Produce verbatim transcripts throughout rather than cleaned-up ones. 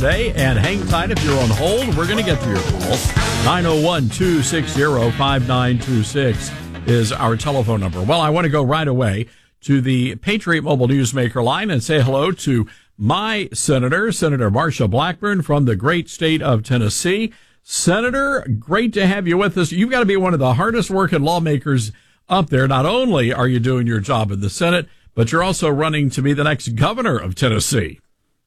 today. And hang tight if you're on hold. We're going to get to your calls. nine oh one, two six zero, five nine two six is our telephone number. Well, I want to go right away to the Patriot Mobile Newsmaker line and say hello to my senator, Senator Marsha Blackburn from the great state of Tennessee. Senator, great to have you with us. You've got to be one of the hardest working lawmakers up there. Not only are you doing your job in the Senate, but you're also running to be the next governor of Tennessee.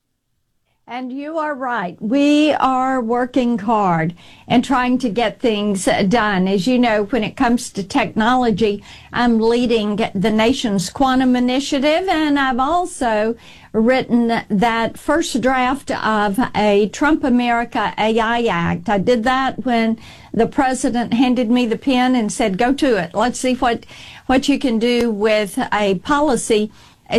And you are right. We are working hard and trying to get things done. As you know, when it comes to technology, I'm leading the nation's quantum initiative, and I've also written that first draft of a Trump America A I Act. I did that when the president handed me the pen and said, go to it. Let's see what, what you can do with a policy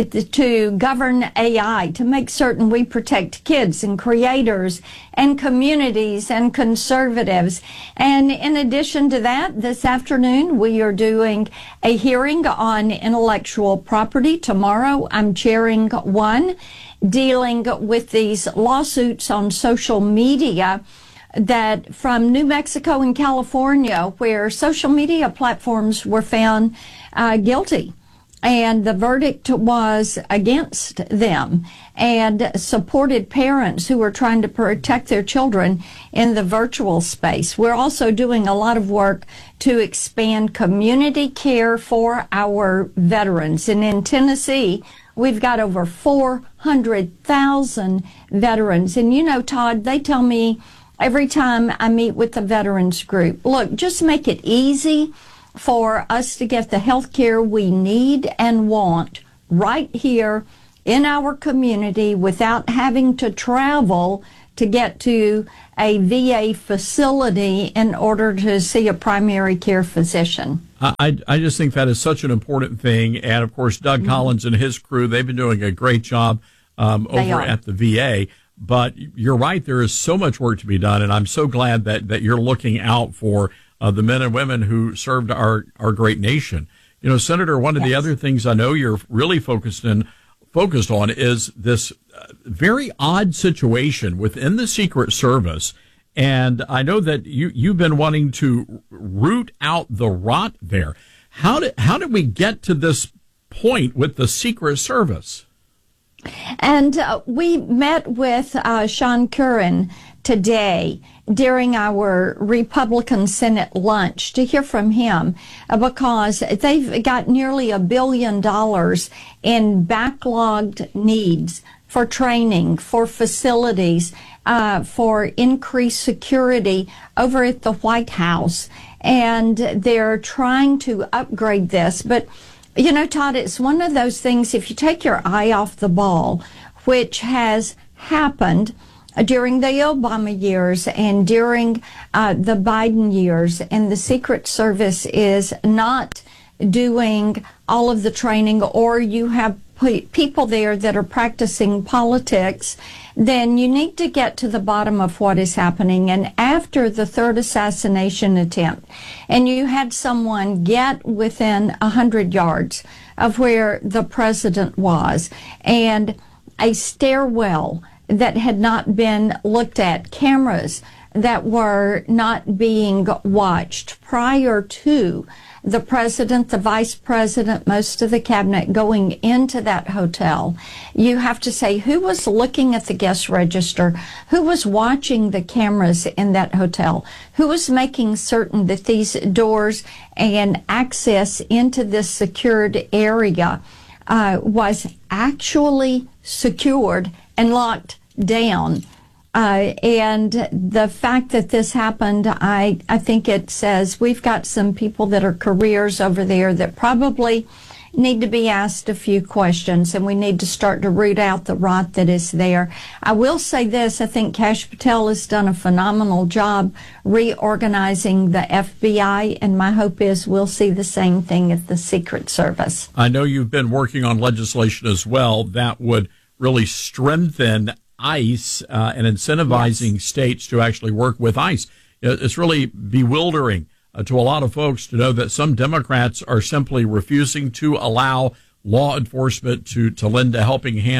to govern A I, to make certain we protect kids and creators and communities and conservatives. And in addition to that, this afternoon we are doing a hearing on intellectual property. Tomorrow I'm chairing one dealing with these lawsuits on social media that from New Mexico and California, where social media platforms were found uh, guilty. And the verdict was against them, and supported parents who were trying to protect their children in the virtual space. We're also doing a lot of work to expand community care for our veterans. And in Tennessee, we've got over four hundred thousand veterans. And you know, Todd, they tell me every time I meet with the veterans group, look, just make it easy for us to get the health care we need and want right here in our community without having to travel to get to a V A facility in order to see a primary care physician. I, I just think that is such an important thing. And, of course, Doug mm-hmm. Collins and his crew, they've been doing a great job um, over at the V A. But you're right, there is so much work to be done, and I'm so glad that, that you're looking out for Uh, the men and women who served our, our great nation. You know, Senator, one of yes. the other things I know you're really focused in, focused on is this uh, very odd situation within the Secret Service. And I know that you, you've been wanting to root out the rot there. How did, how did we get to this point with the Secret Service? And uh, we met with uh, Sean Curran today during our Republican Senate lunch to hear from him uh, because they've got nearly a billion dollars in backlogged needs for training, for facilities, uh, for increased security over at the White House. And they're trying to upgrade this. But you know, Todd, it's one of those things, if you take your eye off the ball, which has happened during the Obama years and during uh, the Biden years, and the Secret Service is not doing all of the training, or you have p- people there that are practicing politics, then you need to get to the bottom of what is happening. And after the third assassination attempt, and you had someone get within a hundred yards of where the president was, and a stairwell that had not been looked at, cameras that were not being watched prior to the president, the vice president, most of the cabinet going into that hotel. You have to say who was looking at the guest register, who was watching the cameras in that hotel, who was making certain that these doors and access into this secured area uh, was actually secured and locked down. Uh, and the fact that this happened, I, I think it says we've got some people that are careers over there that probably need to be asked a few questions, and we need to start to root out the rot that is there. I will say this, I think Kash Patel has done a phenomenal job reorganizing the F B I, and my hope is we'll see the same thing at the Secret Service. I know you've been working on legislation as well that would really strengthen ICE uh, and incentivizing yes. states to actually work with ICE. It's really bewildering uh, to a lot of folks to know that some Democrats are simply refusing to allow law enforcement to, to lend a helping hand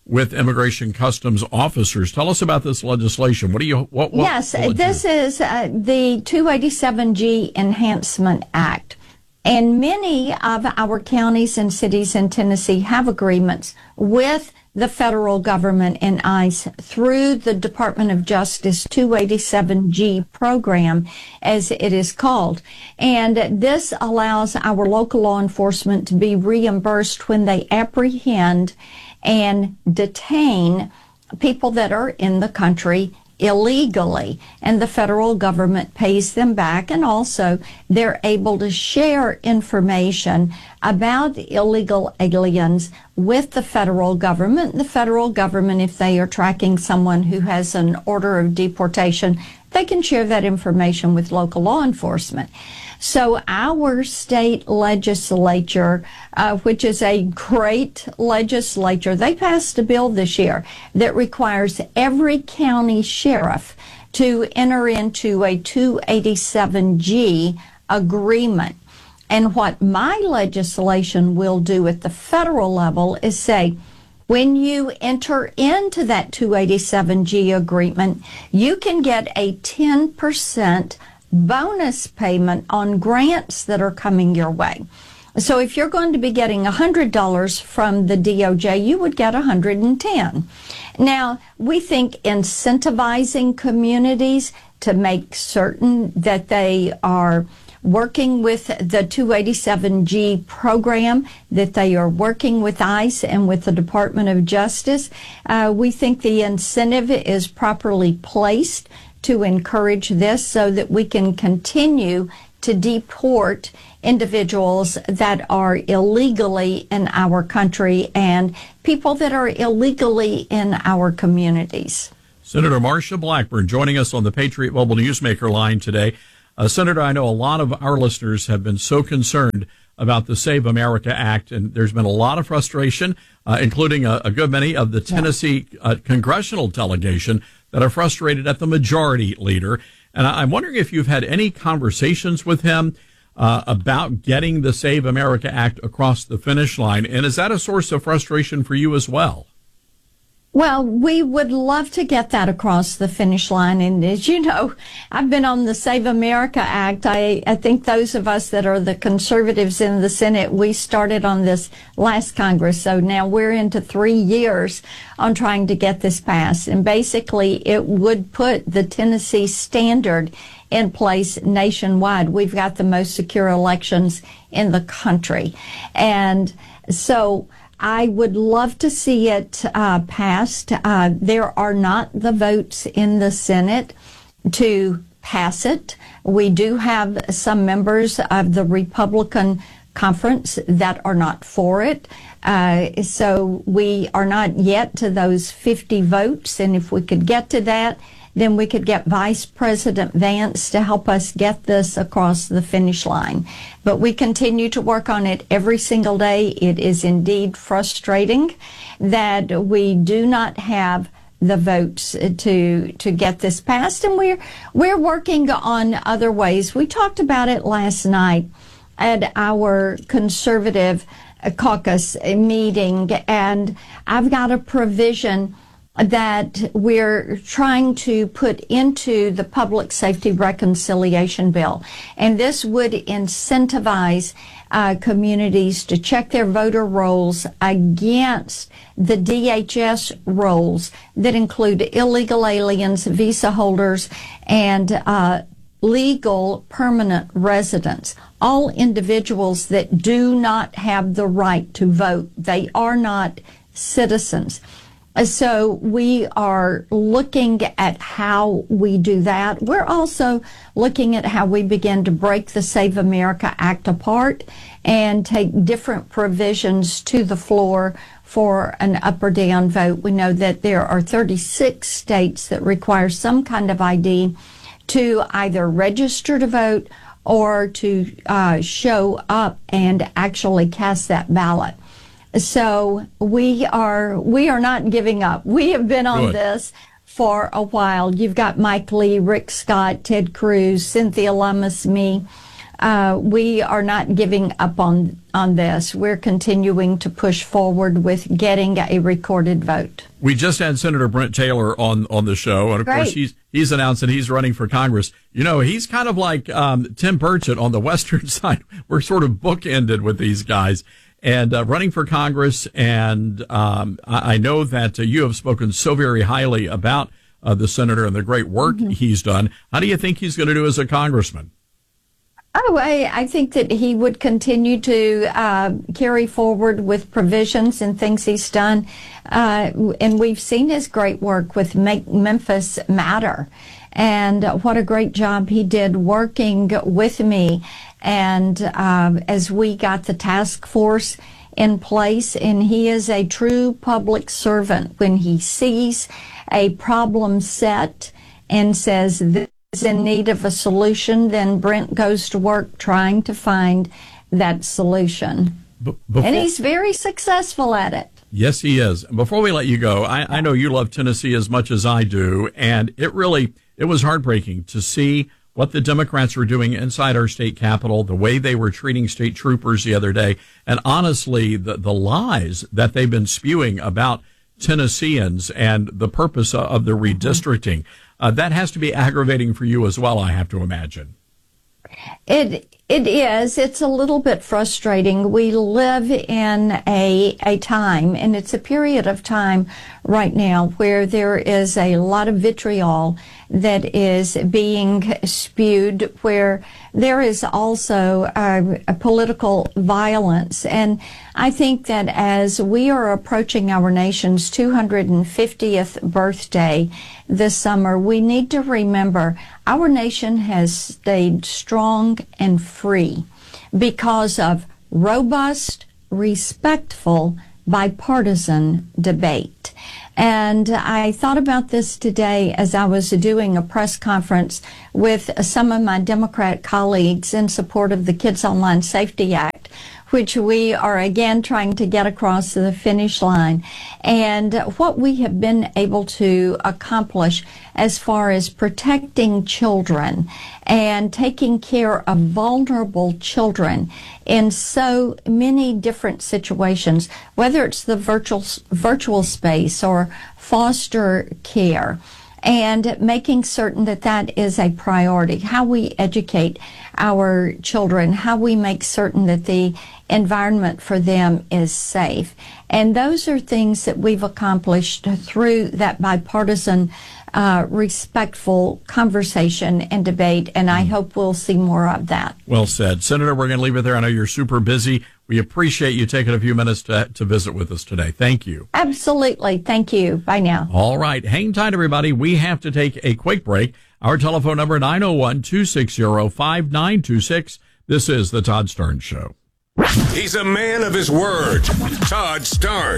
with immigration customs officers. Tell us about this legislation. What do you, what, what Yes, this do? is uh, the two eighty-seven G Enhancement Act. And many of our counties and cities in Tennessee have agreements with the federal government and ICE through the Department of Justice two eighty-seven G program, as it is called. And this allows our local law enforcement to be reimbursed when they apprehend and detain people that are in the country illegally, and the federal government pays them back, and also they're able to share information about illegal aliens with the federal government. The federal government, if they are tracking someone who has an order of deportation, they can share that information with local law enforcement. So our state legislature, uh, which is a great legislature, they passed a bill this year that requires every county sheriff to enter into a two eighty-seven G agreement. And what my legislation will do at the federal level is say, when you enter into that two eighty-seven G agreement, you can get a ten percent bonus payment on grants that are coming your way. So if you're going to be getting one hundred dollars from the D O J, you would get one hundred ten dollars. Now, we think incentivizing communities to make certain that they are working with the two eighty-seven G program, that they are working with ICE and with the Department of Justice, uh, we think the incentive is properly placed to encourage this so that we can continue to deport individuals that are illegally in our country and people that are illegally in our communities. Senator Marsha Blackburn joining us on the Patriot Mobile Newsmaker line today. Uh, Senator, I know a lot of our listeners have been so concerned about the Save America Act, and there's been a lot of frustration, uh, including a, a good many of the Tennessee uh, congressional delegation that are frustrated at the majority leader. And I'm wondering if you've had any conversations with him uh, about getting the Save America Act across the finish line. And is that a source of frustration for you as well? Well, we would love to get that across the finish line. And as you know, I've been on the Save America Act. I, I think those of us that are the conservatives in the Senate, we started on this last Congress. So now we're into three years on trying to get this passed. And basically, it would put the Tennessee standard in place nationwide. We've got the most secure elections in the country. And so I would love to see it uh, passed. Uh, there are not the votes in the Senate to pass it. We do have some members of the Republican conference that are not for it. Uh, so we are not yet to those fifty votes. And if we could get to that, then we could get Vice President Vance to help us get this across the finish line. But we continue to work on it every single day. It is indeed frustrating that we do not have the votes to to get this passed, and we're we're working on other ways. We talked about it last night at our conservative caucus meeting, and I've got a provision that we're trying to put into the Public Safety Reconciliation Bill. And this would incentivize uh, communities to check their voter rolls against the D H S rolls that include illegal aliens, visa holders, and uh, legal permanent residents, all individuals that do not have the right to vote. They are not citizens. So we are looking at how we do that. We're also looking at how we begin to break the Save America Act apart and take different provisions to the floor for an up or down vote. We know that there are thirty-six states that require some kind of I D to either register to vote or to uh, show up and actually cast that ballot. So we are we are not giving up. We have been on Good. this for a while. You've got Mike Lee, Rick Scott, Ted Cruz, Cynthia Lummis, me. uh, we are not giving up on on this. We're continuing to push forward with getting a recorded vote. We just had Senator Brent Taylor on, on the show, and of Great. course he's he's announced that he's running for Congress. You know, he's kind of like um, Tim Burchett on the western side. We're sort of bookended with these guys. And uh, running for Congress, and um, I, I know that uh, you have spoken so very highly about uh, the senator and the great work mm-hmm. he's done. How do you think he's going to do as a congressman? Oh, I, I think that he would continue to uh, carry forward with provisions and things he's done. Uh, and we've seen his great work with Make Memphis Matter. And what a great job he did working with me. And uh, as we got the task force in place, and he is a true public servant when he sees a problem set and says this is in need of a solution, then Brent goes to work trying to find that solution. B- before- and he's very successful at it. Yes, he is. Before we let you go, I, I know you love Tennessee as much as I do, and it really, it was heartbreaking to see what the Democrats were doing inside our state capitol, the way they were treating state troopers the other day, and honestly, the, the lies that they've been spewing about Tennesseans and the purpose of the redistricting. Uh, that has to be aggravating for you as well, I have to imagine. It it is. It's a little bit frustrating. We live in a a time, and it's a period of time right now where there is a lot of vitriol that is being spewed, where there is also uh, a political violence. And I think that as we are approaching our nation's two hundred fiftieth birthday this summer, we need to remember our nation has stayed strong and free because of robust, respectful, bipartisan debate. And I thought about this today as I was doing a press conference with some of my Democrat colleagues in support of the Kids Online Safety Act, which we are again trying to get across the finish line. And what we have been able to accomplish as far as protecting children and taking care of vulnerable children in so many different situations, whether it's the virtual virtual space or foster care, and making certain that that is a priority, how we educate our children, how we make certain that the environment for them is safe. And those are things that we've accomplished through that bipartisan, uh, respectful conversation and debate, and I hope we'll see more of that. Well said. Senator, we're going to leave it there. I know you're super busy. We appreciate you taking a few minutes to, to visit with us today. Thank you. Absolutely. Thank you. Bye now. All right. Hang tight, everybody. We have to take a quick break. Our telephone number, nine oh one, two six zero, five nine two six. This is The Todd Starnes Show. He's a man of his word. Todd Starnes.